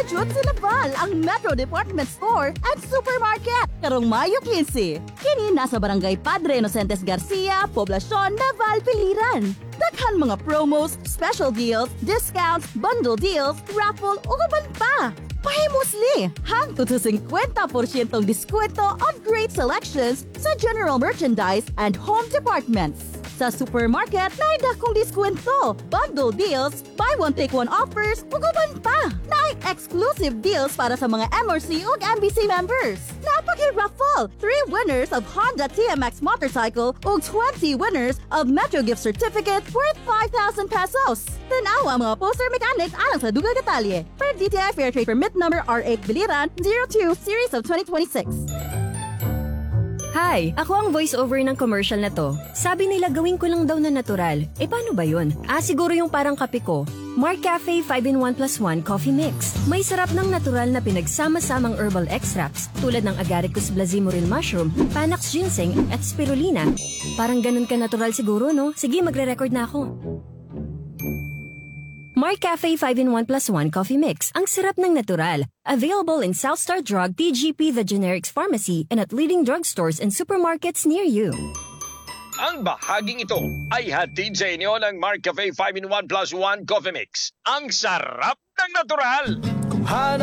Gijud si Laval ang Metro Department Store at Supermarket karong Mayo 15. Kini nasa Barangay Padre Inocentes Garcia, Poblacion, Laval, Piliran. Daghan mga promos, special deals, discounts, bundle deals, raffle ug uban pa. Pahimusli! Hangtod sa 50% diskwento on great selections sa general merchandise and home departments. Sa supermarket, naay dakong diskwento, bundle deals, buy one take one offers, ug uban pa. Naay exclusive deals para sa mga MRC ug MBC members. Napaki-raffle! 3 winners of Honda TMX motorcycle ug 20 winners of Metro gift certificate worth 5,000 pesos. Tanaw ang mga poster mechanics alang sa dugang detalye. Per DTI Fair Trade Permit number R8 Biliran 02 Series of 2026. Hi! Ako ang voice-over ng commercial na to. Sabi nila gawin ko lang daw na natural. Paano ba yun? Siguro yung parang kape ko. Mark Cafe 5-in-1 plus 1 Coffee Mix. May sarap ng natural na pinagsama-samang herbal extracts tulad ng Agaricus blazimoril mushroom, Panax ginseng at spirulina. Parang ganun ka natural siguro, no? Sige, magre-record na ako. Mark Cafe 5-in-1 plus 1 Coffee Mix. Ang sarap ng natural. Available in Southstar Drug, TGP The Generics Pharmacy, and at leading drugstores and supermarkets near you. Ang bahaging ito ay hatid sa inyo ng Mark Cafe 5-in-1 plus 1 Coffee Mix. Ang sarap ng natural! Kung hanap